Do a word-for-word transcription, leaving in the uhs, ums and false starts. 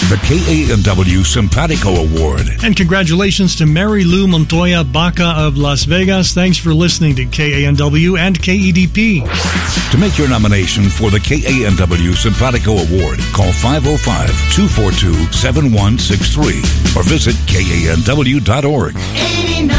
the K A N W Simpatico Award. And congratulations to Mary Lou Montoya Baca of Las Vegas. Thanks for listening to K A N W and K E D P. To make your nomination for the K A N W Simpatico Award, call five oh five, two four two, seven one six three or visit K A N W dot org.